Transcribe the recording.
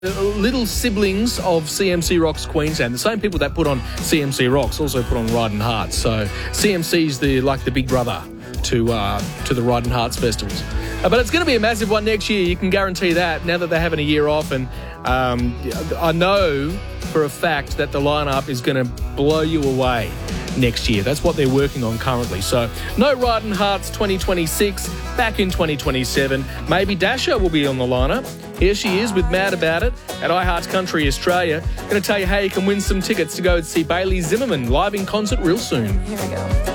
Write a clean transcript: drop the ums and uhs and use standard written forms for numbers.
Little siblings of CMC Rocks Queensland, the same people that put on CMC Rocks also put on Ride and Hearts. So CMC's the big brother to the Ride and Hearts festivals. But it's going to be a massive one next year. You can guarantee that now that they're having a year off. And I know for a fact that the lineup is going to blow you away next year. That's what they're working on currently. So no Ride and Hearts 2026, back in 2027. Maybe Dasha will be on the lineup. Here she is with Mad About It at iHearts Country Australia. Going to tell you how you can win some tickets to go and see Bailey Zimmerman live in concert real soon. Here we go.